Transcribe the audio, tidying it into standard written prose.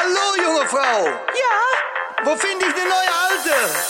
Hallo, junge Frau. Ja, Wo finde ich eine neue Alte?